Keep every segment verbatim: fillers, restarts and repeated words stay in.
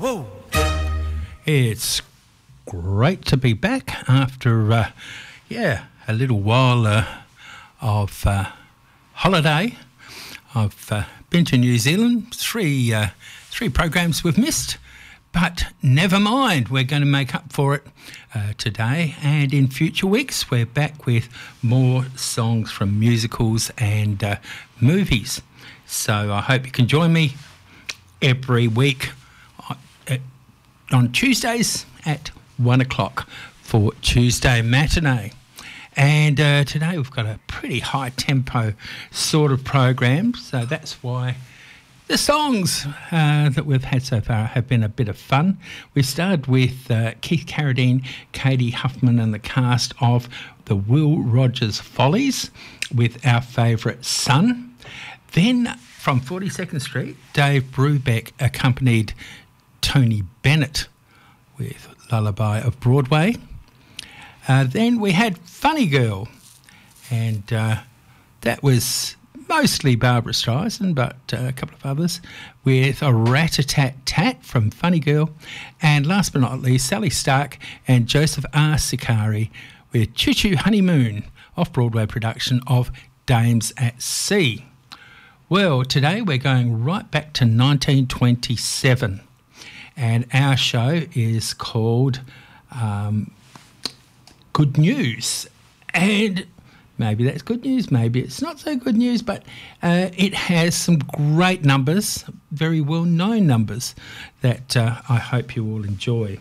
Whoa. It's great to be back after, uh, yeah, a little while uh, of uh, holiday. I've uh, been to New Zealand, three uh, three programs we've missed, but never mind, we're going to make up for it uh, today, and in future weeks we're back with more songs from musicals and uh, movies. So I hope you can join me every week on Tuesdays at one o'clock for Tuesday matinee. And uh, today we've got a pretty high tempo sort of program, so that's why the songs uh, that we've had so far have been a bit of fun. We started with uh, Keith Carradine, Katie Huffman and the cast of the Will Rogers Follies with our favourite Son. Then from forty-second Street, Dave Brubeck accompanied Tony Bennett with Lullaby of Broadway. Uh, then we had Funny Girl, and uh, that was mostly Barbara Streisand, but uh, a couple of others, with a Rat-a-tat-tat from Funny Girl, and last but not least, Sally Stark and Joseph R. Sicari with Choo Choo Honeymoon, off-Broadway production of Dames at Sea. Well, today we're going right back to nineteen twenty-seven. And our show is called um, Good News. And maybe that's good news, maybe it's not so good news, but uh, it has some great numbers, very well-known numbers, that uh, I hope you all enjoy.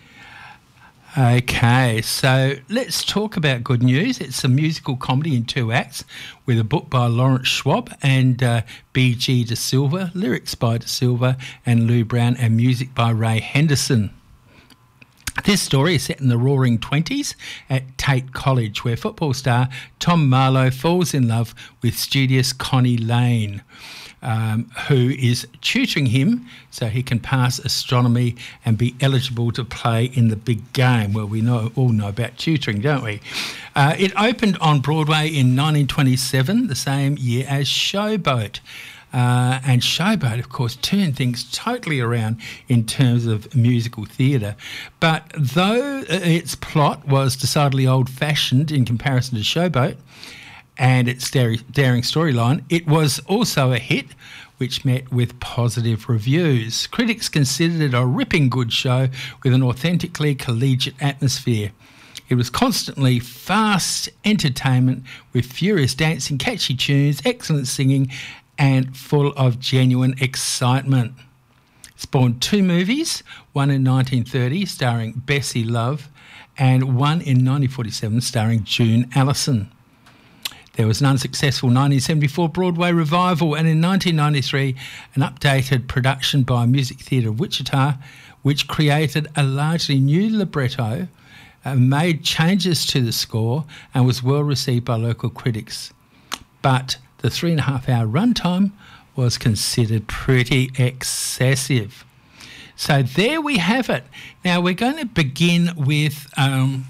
Okay, so let's talk about Good News. It's a musical comedy in two acts with a book by Lawrence Schwab and uh, B G De Silva, lyrics by De Silva and Lou Brown, and music by Ray Henderson. This story is set in the roaring twenties at Tate College, where football star Tom Marlowe falls in love with studious Connie Lane, um, who is tutoring him so he can pass astronomy and be eligible to play in the big game. Well, we know all know about tutoring, don't we? Uh, it opened on Broadway in nineteen twenty-seven, the same year as Showboat. Uh, and Showboat, of course, turned things totally around in terms of musical theatre. But though its plot was decidedly old-fashioned in comparison to Showboat and its daring storyline, it was also a hit, which met with positive reviews. Critics considered it a ripping good show with an authentically collegiate atmosphere. It was constantly fast entertainment with furious dancing, catchy tunes, excellent singing, and full of genuine excitement. It spawned two movies, one in nineteen thirty starring Bessie Love and one in nineteen forty-seven starring June Allison. There was an unsuccessful nineteen seventy-four Broadway revival, and in nineteen ninety-three an updated production by Music Theatre of Wichita, which created a largely new libretto, uh, made changes to the score and was well received by local critics. But the three and a half hour runtime was considered pretty excessive. So there we have it. Now we're going to begin with um,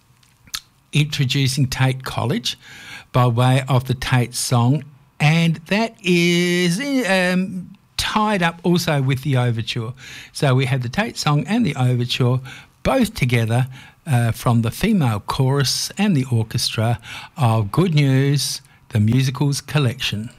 introducing Tate College by way of the Tate song, and that is um, tied up also with the overture. So we have the Tate song and the overture both together uh, from the female chorus and the orchestra of Good News, the Musicals Collection.